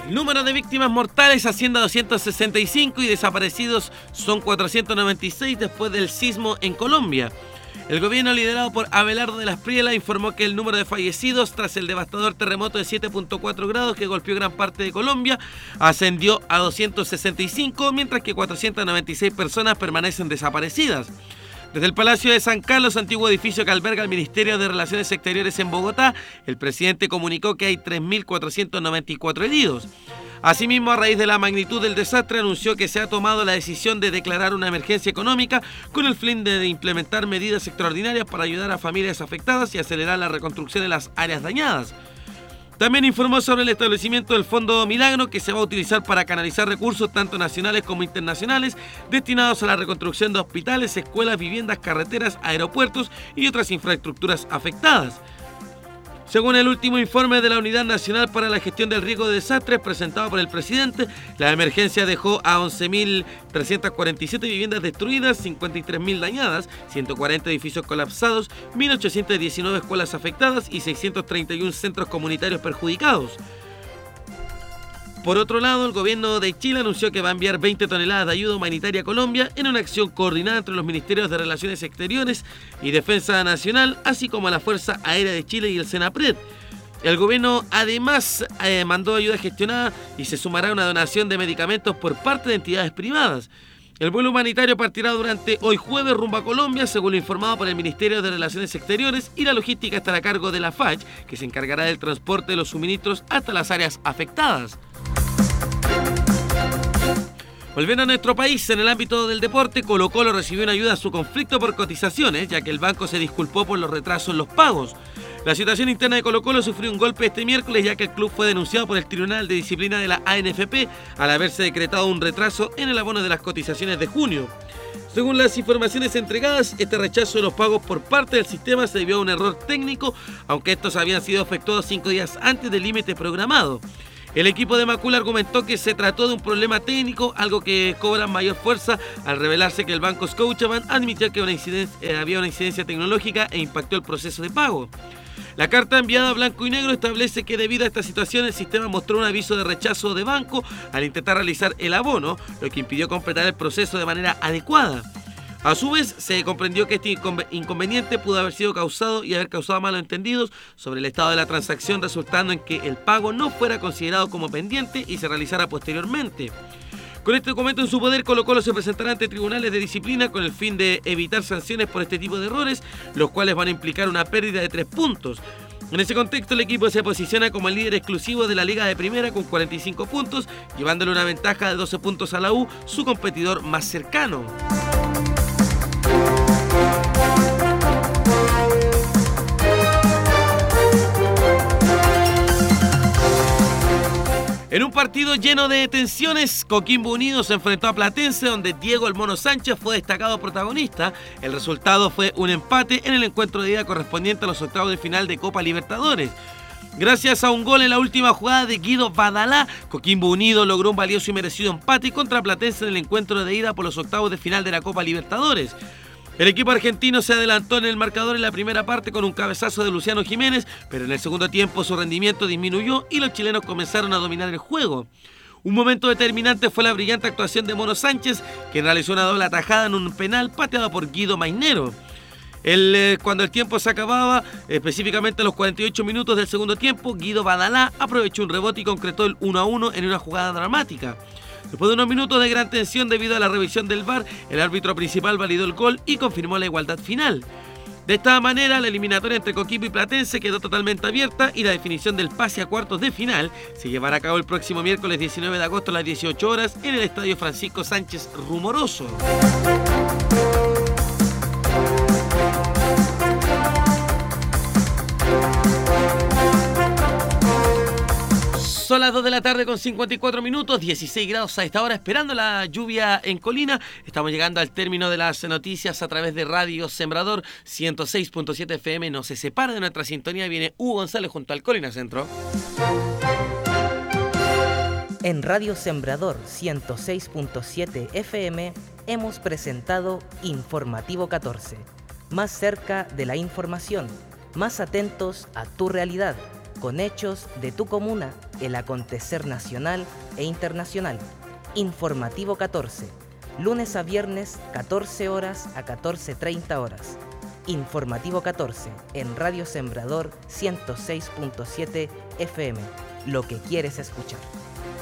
El número de víctimas mortales asciende a 265 y desaparecidos son 496 después del sismo en Colombia. El gobierno liderado por Abelardo de las Prielas informó que el número de fallecidos tras el devastador terremoto de 7.4 grados que golpeó gran parte de Colombia ascendió a 265, mientras que 496 personas permanecen desaparecidas. Desde el Palacio de San Carlos, antiguo edificio que alberga el Ministerio de Relaciones Exteriores en Bogotá, el presidente comunicó que hay 3.494 heridos. Asimismo, a raíz de la magnitud del desastre, anunció que se ha tomado la decisión de declarar una emergencia económica con el fin de implementar medidas extraordinarias para ayudar a familias afectadas y acelerar la reconstrucción de las áreas dañadas. También informó sobre el establecimiento del Fondo Milagro, que se va a utilizar para canalizar recursos tanto nacionales como internacionales destinados a la reconstrucción de hospitales, escuelas, viviendas, carreteras, aeropuertos y otras infraestructuras afectadas. Según el último informe de la Unidad Nacional para la Gestión del Riesgo de Desastres presentado por el presidente, la emergencia dejó a 11.347 viviendas destruidas, 53.000 dañadas, 140 edificios colapsados, 1.819 escuelas afectadas y 631 centros comunitarios perjudicados. Por otro lado, el gobierno de Chile anunció que va a enviar 20 toneladas de ayuda humanitaria a Colombia en una acción coordinada entre los Ministerios de Relaciones Exteriores y Defensa Nacional, así como a la Fuerza Aérea de Chile y el Senapred. El gobierno además mandó ayuda gestionada y se sumará una donación de medicamentos por parte de entidades privadas. El vuelo humanitario partirá durante hoy jueves rumbo a Colombia, según lo informado por el Ministerio de Relaciones Exteriores, y la logística estará a cargo de la FACH, que se encargará del transporte de los suministros hasta las áreas afectadas. Volviendo a nuestro país, en el ámbito del deporte, Colo-Colo recibió una ayuda a su conflicto por cotizaciones, ya que el banco se disculpó por los retrasos en los pagos. La situación interna de Colo-Colo sufrió un golpe este miércoles, ya que el club fue denunciado por el Tribunal de Disciplina de la ANFP al haberse decretado un retraso en el abono de las cotizaciones de junio. Según las informaciones entregadas, este rechazo de los pagos por parte del sistema se debió a un error técnico, aunque estos habían sido efectuados 5 días antes del límite programado. El equipo de Macul argumentó que se trató de un problema técnico, algo que cobra mayor fuerza al revelarse que el banco Scotiabank admitió que había una incidencia tecnológica e impactó el proceso de pago. La carta enviada a blanco y negro establece que debido a esta situación el sistema mostró un aviso de rechazo de banco al intentar realizar el abono, lo que impidió completar el proceso de manera adecuada. A su vez, se comprendió que este inconveniente pudo haber sido causado y haber causado malos entendidos sobre el estado de la transacción, resultando en que el pago no fuera considerado como pendiente y se realizara posteriormente. Con este documento en su poder, Colo-Colo se presentará ante tribunales de disciplina con el fin de evitar sanciones por este tipo de errores, los cuales van a implicar una pérdida de 3 puntos. En ese contexto, el equipo se posiciona como el líder exclusivo de la Liga de Primera con 45 puntos, llevándole una ventaja de 12 puntos a la U, su competidor más cercano. En un partido lleno de tensiones, Coquimbo Unido se enfrentó a Platense, donde Diego el Mono Sánchez fue destacado protagonista. El resultado fue un empate en el encuentro de ida correspondiente a los octavos de final de Copa Libertadores. Gracias a un gol en la última jugada de Guido Badalá, Coquimbo Unido logró un valioso y merecido empate contra Platense en el encuentro de ida por los octavos de final de la Copa Libertadores. El equipo argentino se adelantó en el marcador en la primera parte con un cabezazo de Luciano Jiménez, pero en el segundo tiempo su rendimiento disminuyó y los chilenos comenzaron a dominar el juego. Un momento determinante fue la brillante actuación de Mono Sánchez, quien realizó una doble atajada en un penal pateado por Guido Mainero. Cuando el tiempo se acababa, específicamente a los 48 minutos del segundo tiempo, Guido Badalá aprovechó un rebote y concretó el 1-1 en una jugada dramática. Después de unos minutos de gran tensión debido a la revisión del VAR, el árbitro principal validó el gol y confirmó la igualdad final. De esta manera, la eliminatoria entre Coquimbo y Platense quedó totalmente abierta y la definición del pase a cuartos de final se llevará a cabo el próximo miércoles 19 de agosto a las 18 horas en el Estadio Francisco Sánchez Rumoroso. Son las 2 de la tarde con 54 minutos, 16 grados a esta hora, esperando la lluvia en Colina. Estamos llegando al término de las noticias a través de Radio Sembrador 106.7 FM. No se separa de nuestra sintonía, viene Hugo González junto al Colina Centro. En Radio Sembrador 106.7 FM hemos presentado Informativo 14. Más cerca de la información, más atentos a tu realidad. con hechos de tu comuna, el acontecer nacional e internacional. Informativo 14, lunes a viernes 14 horas a 14:30 horas. Informativo 14 en Radio Sembrador 106.7 FM. Lo que quieres escuchar.